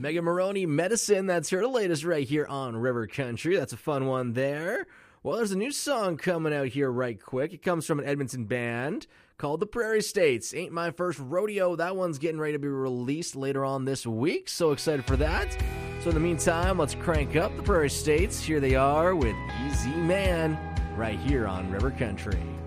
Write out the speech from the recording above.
Megan Maroney, Medicine, that's her latest right here on River Country. That's a fun one there. Well, there's a new song coming out here right quick. It comes from an Edmonton band called the Prairie States. Ain't My First Rodeo. That one's getting ready to be released later on this week. So excited for that. So in the meantime, let's crank up the Prairie States. Here they are with Easy Man right here on River Country.